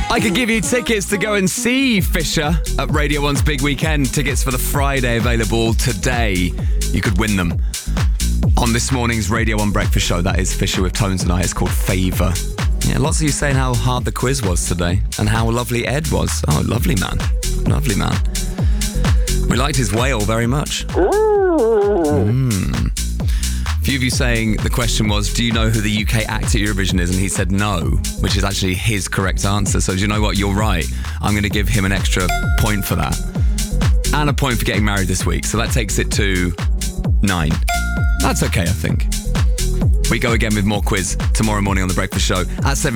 I could give you tickets to go and see Fisher at Radio 1's Big Weekend. Tickets for the Friday available today. You could win them on this morning's Radio 1 Breakfast Show. That is Fisher with Tones and I. It's called Favour. Yeah, lots of you saying how hard the quiz was today and how lovely Ed was. Oh, lovely man. Lovely man. We liked his wail very much. A few of you saying the question was, do you know who the UK act at Eurovision is? And he said no, which is actually his correct answer. So do you know what? You're right. I'm going to give him an extra point for that. And a point for getting married this week. So that takes it to 9. That's okay, I think. We go again with more quiz tomorrow morning on The Breakfast Show at 7.